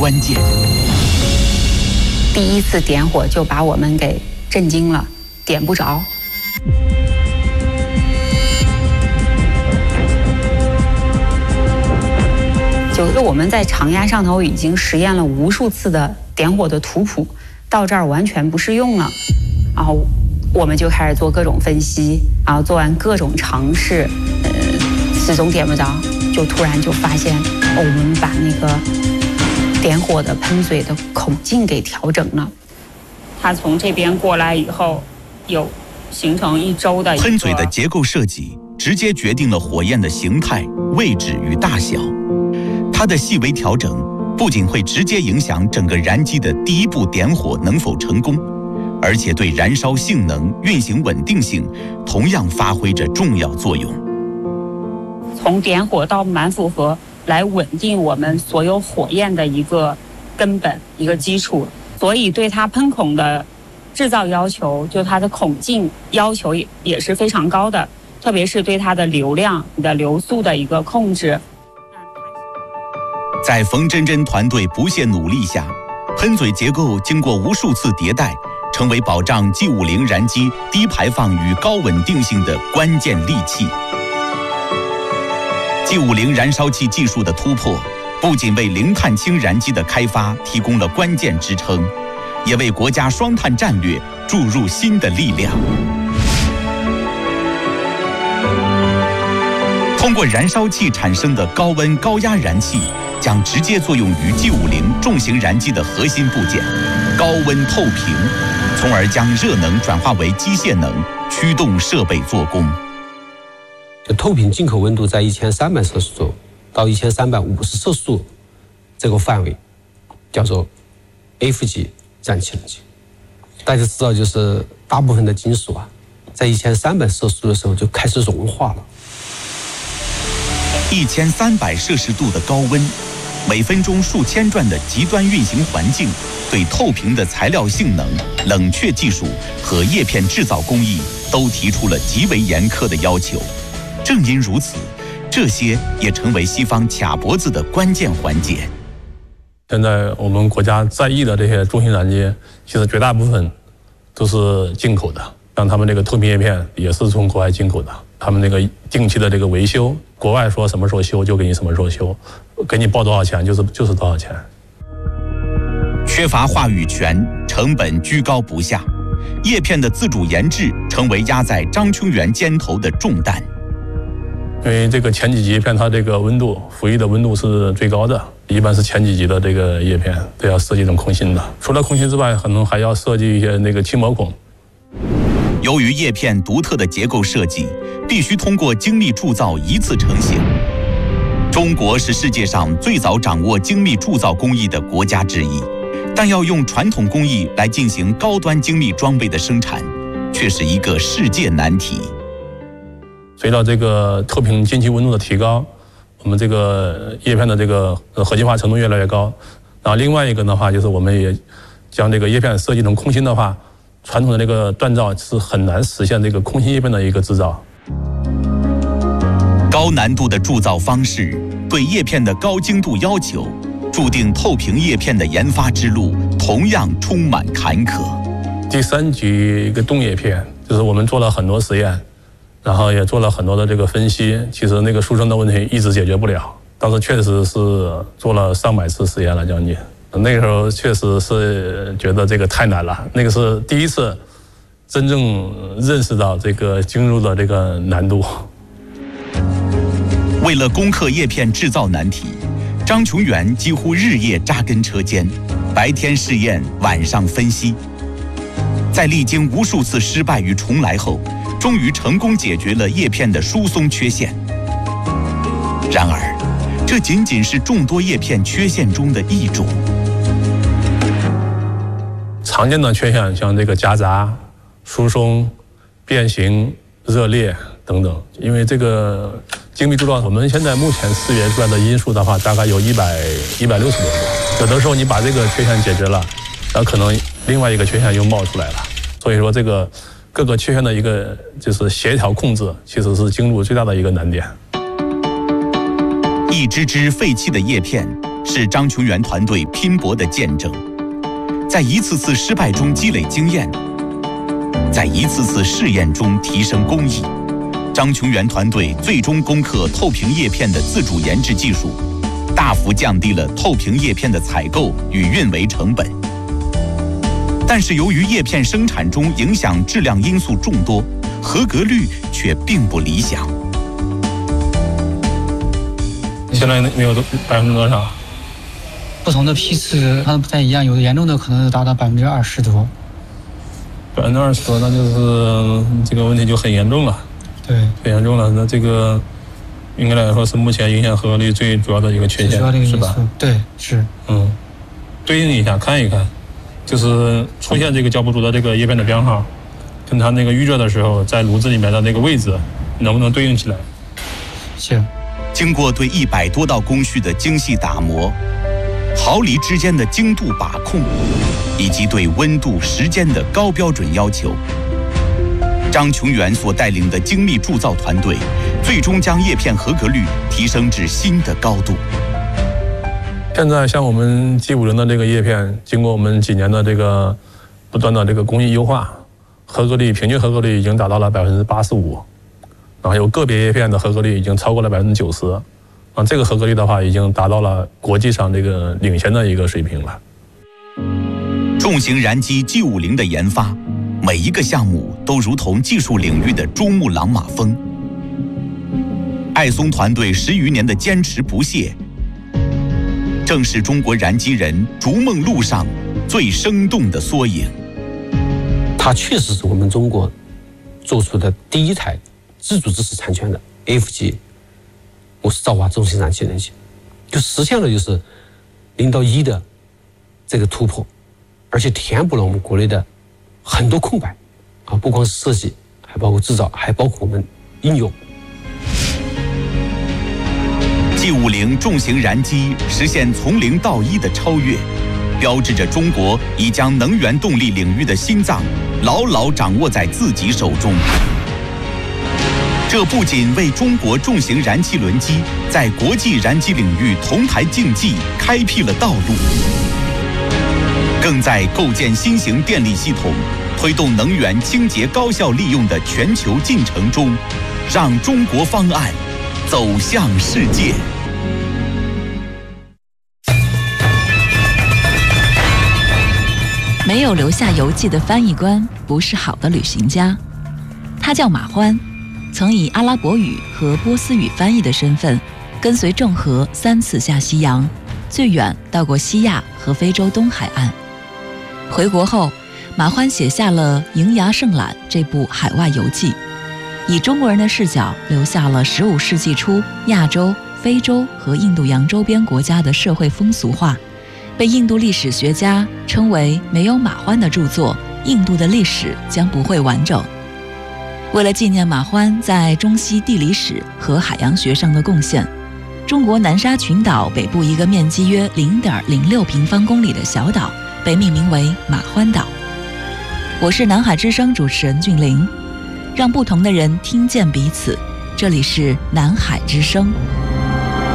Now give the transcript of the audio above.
关键。 第一次点火就把我们给震惊了，点不着。就是我们在常压上头已经实验了无数次的点火的图谱，到这儿完全不适用了，然后我们就开始做各种分析，然后做完各种尝试，始终点不着，就突然就发现，我们把那个点火的喷嘴的孔径给调整了。它从这边过来以后，有形成一周的喷嘴的结构设计，直接决定了火焰的形态、位置与大小。它的细微调整不仅会直接影响整个燃机的第一步点火能否成功，而且对燃烧性能、运行稳定性同样发挥着重要作用。 从点火到满负荷来稳定我们所有火焰的一个根本、一个基础，所以对它喷孔的制造要求，就它的孔径要求也是非常高的，特别是对它的流量的流速的一个控制。 在冯真真团队不懈努力下，喷嘴结构经过无数次迭代，成为保障 G50 燃机低排放与高稳定性的关键利器。G50 燃烧器技术的突破，不仅为零碳氢燃机的开发提供了关键支撑，也为国家双碳战略注入新的力量。通过燃烧器产生的高温高压燃气，将直接作用于 G50 重型燃机的核心部件高温透平，从而将热能转化为机械能，驱动设备做工。 透平进口温度在1300摄氏度到1350摄氏度这个范围，叫做 F 级燃气冷机。大家知道，就是大部分的金属在1300摄氏度的时候就开始融化了。 1300摄氏度的高温，每分钟数千转的极端运行环境，对透平的材料性能、冷却技术和叶片制造工艺都提出了极为严苛的要求。正因如此，这些也成为西方卡脖子的关键环节。 现在我们国家在役的这些重型燃机，其实绝大部分都是进口的，像他们这个透平叶片也是从国外进口的。他们那个定期的这个维修，国外说什么时候修就给你什么时候修，给你报多少钱就是多少钱。 缺乏话语权，成本居高不下，叶片的自主研制成为压在张琼元肩头的重担。 因为这个前几级叶片它这个温度服役的温度是最高的，一般是前几级的这个叶片都要设计成空心的，除了空心之外，可能还要设计一些那个轻薄孔。 由于叶片独特的结构设计，必须通过精密铸造一次成型。中国是世界上最早掌握精密铸造工艺的国家之一，但要用传统工艺来进行高端精密装备的生产，却是一个世界难题。 随着这个透平进气温度的提高，我们这个叶片的这个合金化程度越来越高。然后另外一个的话，就是我们也将这个叶片设计成空心的话，传统的这个锻造是很难实现这个空心叶片的一个制造。 高难度的铸造方式对叶片的高精度要求，注定透平叶片的研发之路同样充满坎坷。 第3级一个动叶片，就是我们做了很多实验，然后也做了很多的这个分析，其实那个输送的问题一直解决不了。当时确实是做了上百次实验了，将近。那个时候确实是觉得这个太难了，那个是第一次真正认识到这个精入的这个难度。 为了攻克叶片制造难题，张琼元几乎日夜扎根车间，白天试验，晚上分析。在历经无数次失败与重来后，终于成功解决了叶片的疏松缺陷。然而，这仅仅是众多叶片缺陷中的一种。 常见的缺陷像这个夹杂、疏松、变形、热裂等等，因为这个精密铸造，我们现在目前识别出来的因素的话，大概有160多个。有的时候你把这个缺陷解决了，然后可能另外一个缺陷又冒出来了。所以说，这个各个缺陷的一个就是协调控制，其实是精入最大的一个难点。 一支支废弃的叶片， 是张琼元团队拼搏的见证。在一次次失败中积累经验，在一次次试验中提升工艺，张琼元团队最终攻克透屏叶片的自主研制技术，大幅降低了透屏叶片的采购与运维成本。但是由于叶片生产中影响质量因素众多，合格率却并不理想。 现在没有多少？ 不同的批次它不太一样，有的严重的可能达到20%多。 20%多，那就是这个问题就很严重了。 对， 很严重了。那这个应该来说是目前影响合格率最主要的一个缺陷，是吧？ 对，是。 对应一下看一看，就是出现这个胶不足的这个叶片的编号，跟它那个预热的时候在炉子里面的那个位置能不能对应起来？ 行。 经过对100多道工序的精细打磨，毫厘之间的精度把控，以及对温度、时间的高标准要求，张琼元所带领的精密铸造团队，最终将叶片合格率提升至新的高度。 现在像我们G50的这个叶片，经过我们几年的这个不断的这个工艺优化，合格率平均合格率已经达到了85%，然后有个别叶片的合格率已经超过了90%。这个合格率的话，已经达到了国际上这个领先的一个水平了。 重型燃机G50的研发，每一个项目都如同技术领域的珠穆朗玛峰。艾松团队10余年的坚持不懈，正是中国燃机人逐梦路上最生动的缩影。 它确实是我们中国做出的第一台自主知识产权的 F 级50兆瓦重型燃气人机，就实现了就是0到1的这个突破，而且填补了我们国内的很多空白啊，不光是设计，还包括制造，还包括我们应用。 G50重型燃机实现从0到1的超越，标志着中国已将能源动力领域的心脏牢牢掌握在自己手中。这不仅为中国重型燃气轮机在国际燃机领域同台竞技开辟了道路，更在构建新型电力系统、推动能源清洁高效利用的全球进程中，让中国方案走向世界。 没有留下游记的翻译官不是好的旅行家。他叫马欢，曾以阿拉伯语和波斯语翻译的身份，跟随郑和3次下西洋，最远到过西亚和非洲东海岸。回国后，马欢写下了《瀛涯胜览》这部海外游记，以中国人的视角留下了15世纪初亚洲、非洲和印度洋周边国家的社会风俗化，被印度历史学家称为没有马欢的著作，印度的历史将不会完整。为了纪念马欢在中西地理史和海洋学上的贡献，中国南沙群岛北部一个面积约0.06平方公里的小岛被命名为马欢岛。我是南海之声主持人俊玲，让不同的人听见彼此。这里是南海之声。